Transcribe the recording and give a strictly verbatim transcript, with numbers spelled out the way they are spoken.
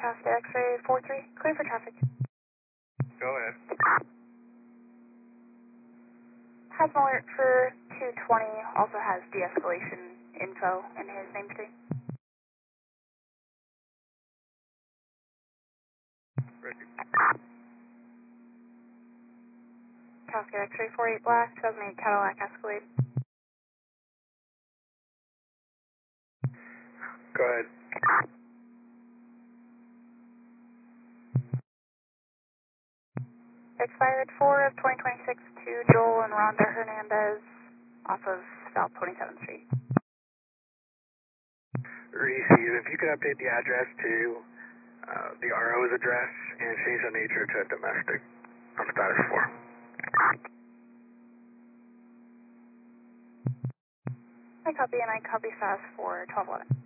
Cascade X-ray four three, clear for traffic. Go ahead. Has an alert for two twenty, also has de-escalation info in his name screen. Ready. Cascade X-ray four eight Black, two thousand eight Cadillac Escalade. Go ahead. Expired four of twenty twenty-six to Joel and Rhonda Hernandez off of South twenty-seventh Street. Receive. If you could update the address to uh, the R O's address and change the nature to domestic on status four. I copy and I copy S A S for twelve eleven.